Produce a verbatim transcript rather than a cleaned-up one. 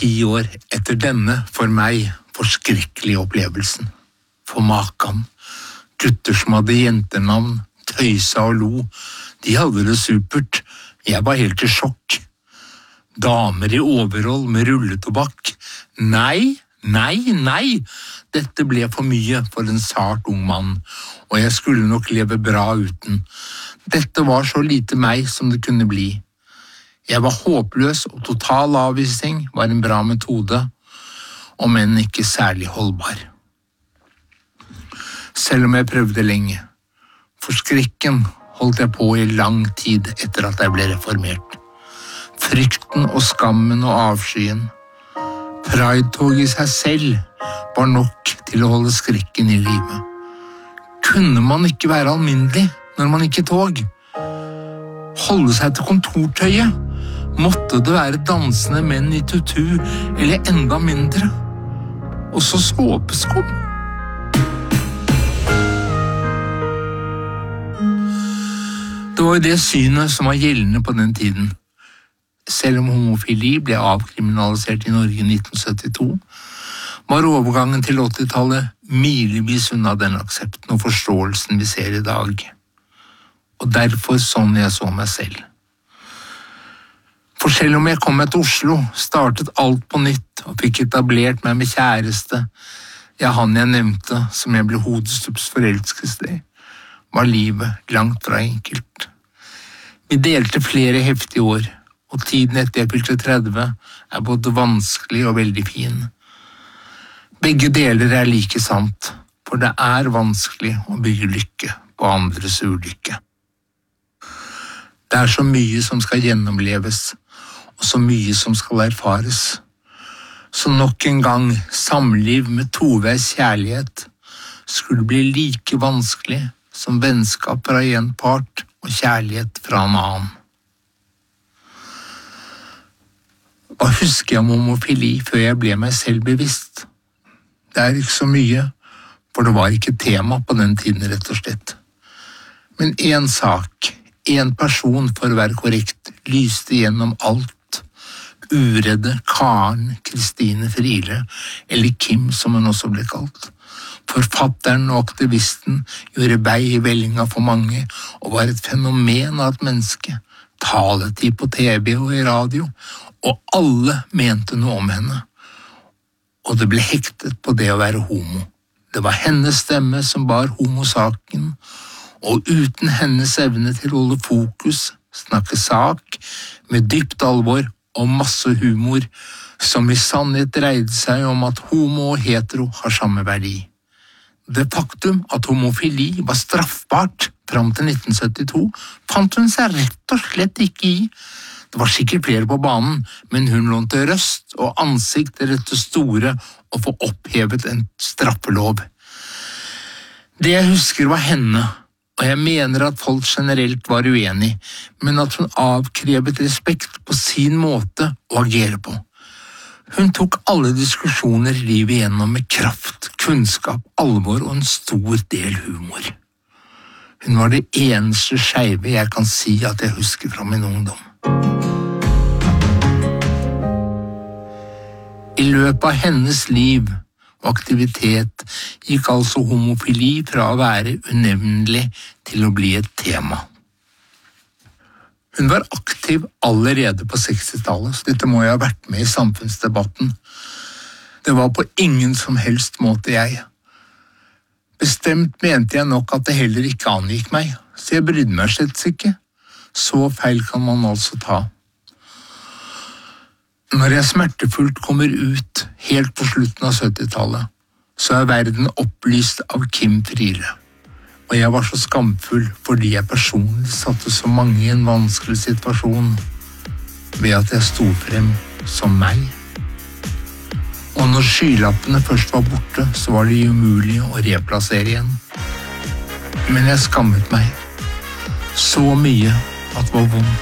ti år etter denne, for meg, forskrekkelige opplevelsen. For makan, gutter som hadde jenternavn, tøysa og lo, de hadde det supert, jeg var helt i sjokk. Damer i overhold med rulletobakk, nei, nei, nei, dette ble for mye for en sart ung mann, og jeg skulle nok leve bra uten. Dette var så lite meg som det kunne bli. Jeg var håpløs, og total avvisning var en bra metode, om enn ikke særlig holdbar. Selv om jeg prøvde lenge. For skrekken holdt jeg på i lang tid etter at jeg ble reformert. Frykten og skammen og avskyen. Pride-tog i seg selv var nok til å holde skrekken i live. Kunne man ikke være alminnelig når man gikk i tog? Holde seg til kontortøyet? Måtte det være dansende menn i tutu, eller enda mindre? Og så såpeskum. Det var jo det synet som var gjeldende på den tiden. Selv om homofili ble avkriminalisert i Norge i nitten syttito, var overgangen til åttitallet milevis unna den aksepten og forståelsen vi ser i dag. Og derfor sånn jeg så meg selv. For selv om jeg kom meg til Oslo, startet alt på nytt og fikk etablert meg med kjæreste, ja, han jeg nevnte som jeg ble hodestups forelsket i, var livet langt fra enkelt. Vi delte flere heftige år, og tiden etter jeg fylte tretti er både vanskelig og veldig fin. Begge deler er like sant, for det er vanskelig å bygge lykke på andres ulykke. Det er så mye som skal gjennomleves, og så mye som skal erfares. Så nok en gang samliv med toveis kjærlighet skulle bli like vanskelig som vennskap fra en part og kjærlighet fra en annen. Hva husker jeg om homofili før jeg ble meg selv bevisst? Det er ikke så mye, for det var ikke tema på den tiden, rett og slett. Men en sak, en person for å være korrekt, lyste gjennom alt. Uredde Karen Kristine Friele, eller Kim som hun også ble kalt. Forfatteren og aktivisten gjorde vei i vellinga for mange, og var et fenomen av et menneske. Taletid på T V og i radio, og alle mente noe om henne. Og det ble hektet på det å være homo. Det var hennes stemme som bar homosaken, og uten hennes evne til å holde fokus, snakke sak, med dypt alvor og masse humor, som i sannhet dreide seg om at homo og hetero har samme verdi. Det faktum at homofili var straffbart fram til nitten syttito, fant hun seg rett og slett ikke i. Det var sikkert flere på banen, men hun lånte røst og ansikt til dette store og få opphevet en straffelov. Det jeg husker var henne, og jeg mener at folk generelt var uenig, men at hun avkrevet respekt på sin måte å agere på. Hun tok alle diskusjoner livet igjennom med kraft, kunnskap, alvor og en stor del humor. Hun var det eneste skeive jeg kan si at jeg husker fra min ungdom. I løpet av hennes liv og aktivitet gikk altså homofili fra å være unevnelig til å bli et tema. Hun var aktiv allerede på sekstitallet, så dette må jo ha vært med i samfunnsdebatten. Det var på ingen som helst måte jeg. Bestemt mente jeg nok at det heller ikke angikk meg, så jeg brydde meg slett ikke. Så feil kan man altså ta. Når jeg smertefullt kommer ut helt på slutten av syttitallet, så er verden opplyst av Kim Friele. Og jeg var så skamfull fordi jeg personlig satte så mange i en vanskelig situasjon ved at jeg sto frem som meg. Og når skylappene først var borte, så var det umulig å replassere igjen. Men jeg skammet meg så mye at det var vondt.